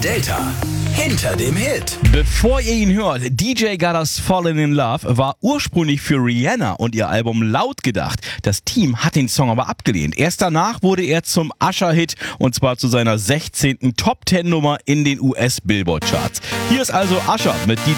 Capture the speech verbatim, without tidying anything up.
Delta. Hinter dem Hit. Bevor ihr ihn hört, D J Gada's Fallen in Love war ursprünglich für Rihanna und ihr Album Laut gedacht. Das Team hat den Song aber abgelehnt. Erst danach wurde er zum Usher-Hit und zwar zu seiner sechzehnten Top zehn Nummer in den U S Billboard Charts. Hier ist also Usher mit D